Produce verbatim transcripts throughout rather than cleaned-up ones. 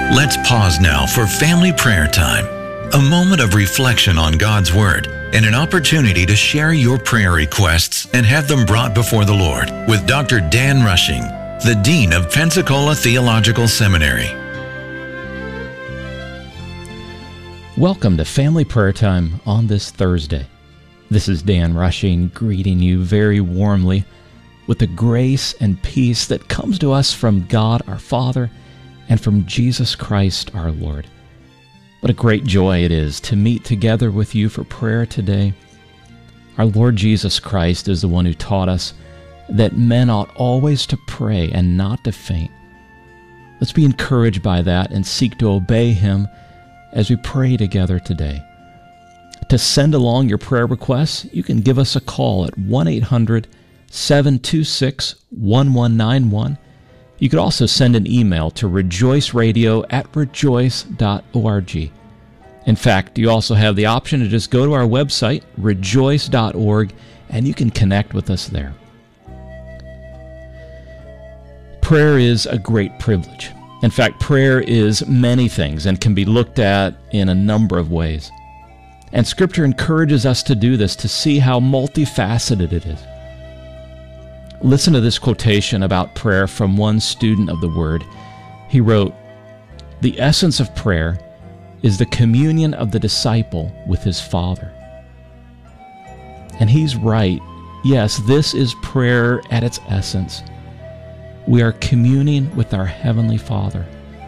Let's pause now for family prayer time, a moment of reflection on God's Word and an opportunity to share your prayer requests and have them brought before the Lord with Doctor Dan Rushing, the Dean of Pensacola Theological Seminary. Welcome to Family Prayer Time on this Thursday. This is Dan Rushing greeting you very warmly with the grace and peace that comes to us from God our Father and from Jesus Christ our Lord. What a great joy it is to meet together with you for prayer today. Our Lord Jesus Christ is the one who taught us that men ought always to pray and not to faint. Let's be encouraged by that and seek to obey Him as we pray together today. To send along your prayer requests, you can give us a call at one eight hundred, seven two six, one one nine one. You could also send an email to rejoiceradio at rejoice dot org. In fact, you also have the option to just go to our website, rejoice dot org, and you can connect with us there. Prayer is a great privilege. In fact, prayer is many things and can be looked at in a number of ways. And Scripture encourages us to do this, to see how multifaceted it is. Listen to this quotation about prayer from one student of the Word. He wrote, "The essence of prayer is the communion of the disciple with his Father." And he's right. Yes, this is prayer at its essence. We are communing with our Heavenly Father.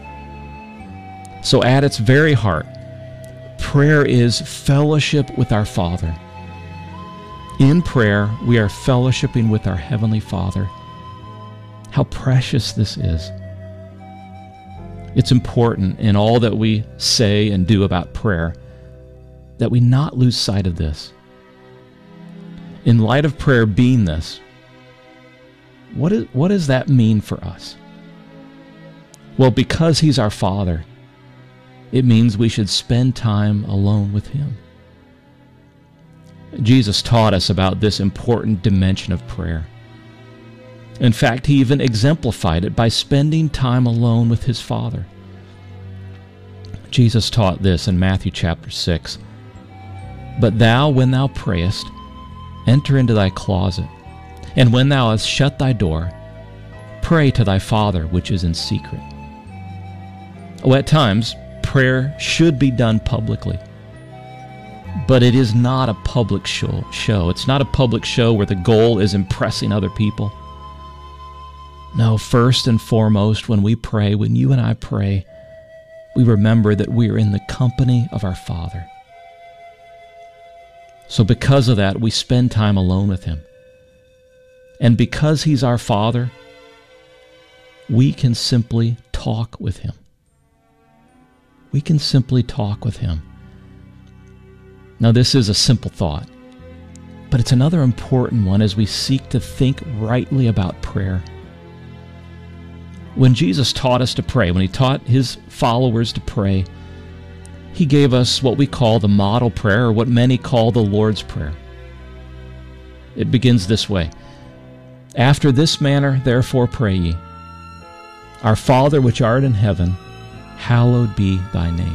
So at its very heart, prayer is fellowship with our Father. In prayer, we are fellowshipping with our Heavenly Father. How precious this is. It's important in all that we say and do about prayer that we not lose sight of this. In light of prayer being this, what, is, what does that mean for us? Well, because He's our Father, it means we should spend time alone with Him. Jesus taught us about this important dimension of prayer. In fact, He even exemplified it by spending time alone with His Father. Jesus taught this in Matthew chapter six. "But thou, when thou prayest, enter into thy closet, and when thou hast shut thy door, pray to thy Father which is in secret." Oh, at times, prayer should be done publicly. But it is not a public show. show. It's not a public show where the goal is impressing other people. No, first and foremost, when we pray, when you and I pray, we remember that we are in the company of our Father. So because of that, we spend time alone with Him. And because He's our Father, we can simply talk with Him. We can simply talk with Him. Now, this is a simple thought, but it's another important one as we seek to think rightly about prayer. When Jesus taught us to pray, when He taught His followers to pray, He gave us what we call the model prayer, or what many call the Lord's Prayer. It begins this way: "After this manner, therefore, pray ye, Our Father which art in heaven, hallowed be thy name."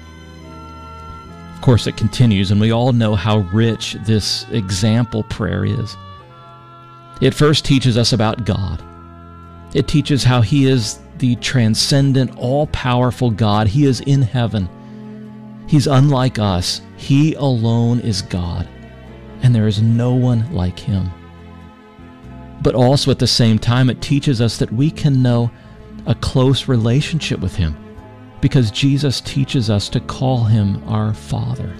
Of course, it continues, and we all know how rich this example prayer is. It first teaches us about God. It teaches how He is the transcendent, all-powerful God. He is in heaven. He's unlike us. He alone is God, and there is no one like Him. But also at the same time, it teaches us that we can know a close relationship with Him, because Jesus teaches us to call Him our Father.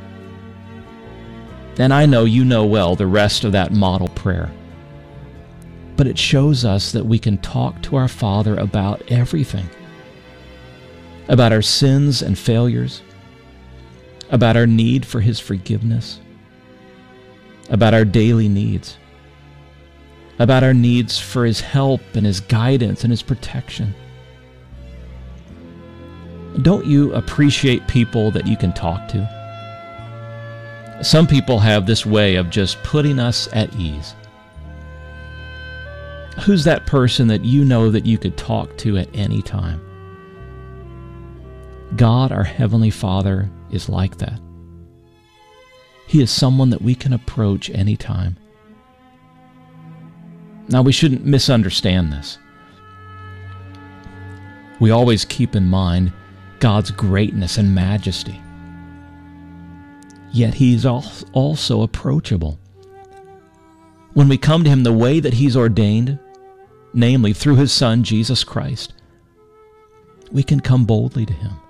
And I know you know well the rest of that model prayer. But it shows us that we can talk to our Father about everything. About our sins and failures. About our need for His forgiveness. About our daily needs. About our needs for His help and His guidance and His protection. Don't you appreciate people that you can talk to? Some people have this way of just putting us at ease. Who's that person that you know that you could talk to at any time? God, our Heavenly Father, is like that. He is someone that we can approach anytime. Now, we shouldn't misunderstand this. We always keep in mind God's greatness and majesty. Yet He's also approachable. When we come to Him the way that He's ordained, namely through His Son, Jesus Christ, we can come boldly to Him.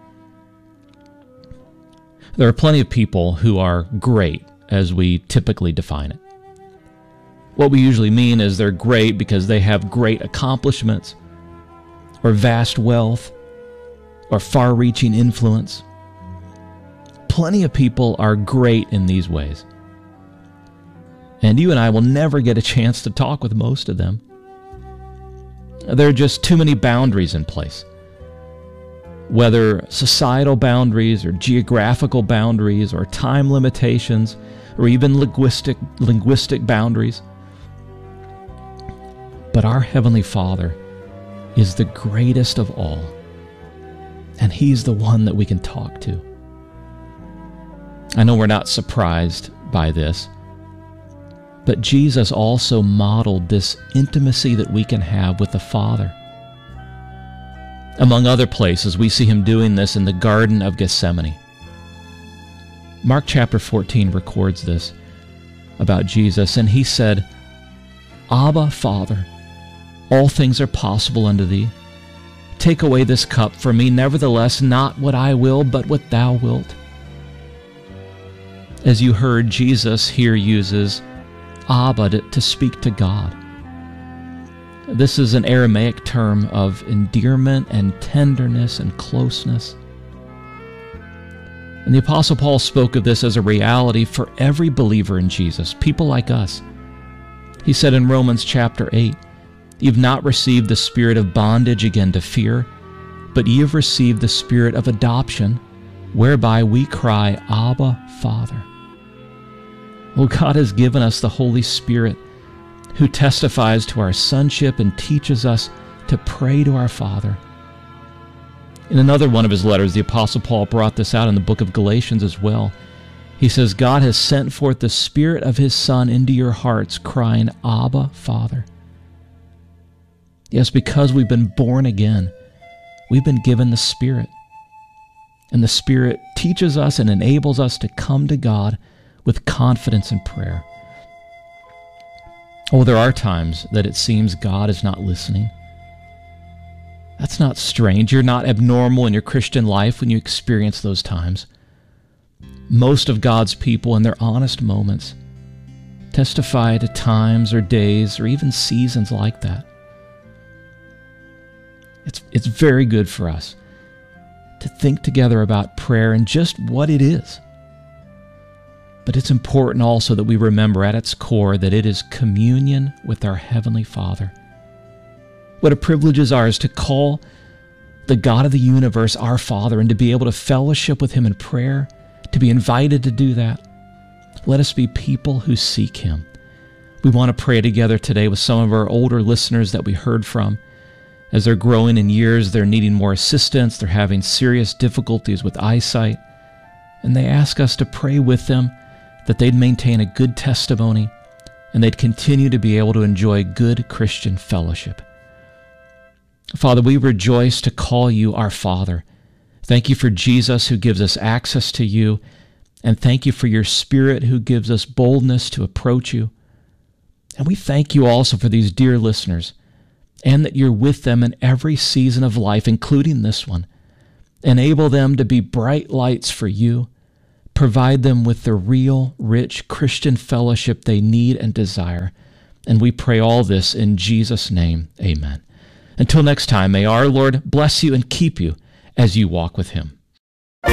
There are plenty of people who are great as we typically define it. What we usually mean is they're great because they have great accomplishments, or vast wealth, or far-reaching influence. Plenty of people are great in these ways. And you and I will never get a chance to talk with most of them. There are just too many boundaries in place. Whether societal boundaries or geographical boundaries or time limitations or even linguistic, linguistic boundaries. But our Heavenly Father is the greatest of all, and He's the one that we can talk to. I know we're not surprised by this, but Jesus also modeled this intimacy that we can have with the Father. Among other places, we see Him doing this in the Garden of Gethsemane. Mark chapter fourteen records this about Jesus, and He said, "Abba, Father, all things are possible unto Thee. Take away this cup from me, nevertheless, not what I will, but what Thou wilt." As you heard, Jesus here uses Abba to, to speak to God. This is an Aramaic term of endearment and tenderness and closeness. And the Apostle Paul spoke of this as a reality for every believer in Jesus, people like us. He said in Romans chapter eight, "You've not received the spirit of bondage again to fear, but ye have received the spirit of adoption, whereby we cry, Abba, Father." Well, God has given us the Holy Spirit, who testifies to our sonship and teaches us to pray to our Father. In another one of his letters, the Apostle Paul brought this out in the book of Galatians as well. He says, "God has sent forth the Spirit of His Son into your hearts, crying, Abba, Father." Yes, because we've been born again, we've been given the Spirit. And the Spirit teaches us and enables us to come to God with confidence in prayer. Oh, there are times that it seems God is not listening. That's not strange. You're not abnormal in your Christian life when you experience those times. Most of God's people in their honest moments testify to times or days or even seasons like that. It's, it's very good for us to think together about prayer and just what it is. But it's important also that we remember at its core that it is communion with our Heavenly Father. What a privilege is ours to call the God of the universe our Father and to be able to fellowship with Him in prayer, to be invited to do that. Let us be people who seek Him. We want to pray together today with some of our older listeners that we heard from. As they're growing in years, they're needing more assistance, they're having serious difficulties with eyesight, and they ask us to pray with them that they'd maintain a good testimony and they'd continue to be able to enjoy good Christian fellowship. Father, we rejoice to call You our Father. Thank You for Jesus who gives us access to You, and thank You for Your Spirit who gives us boldness to approach You. And we thank You also for these dear listeners, and that You're with them in every season of life, including this one. Enable them to be bright lights for You. Provide them with the real, rich Christian fellowship they need and desire. And we pray all this in Jesus' name. Amen. Until next time, may our Lord bless you and keep you as you walk with Him.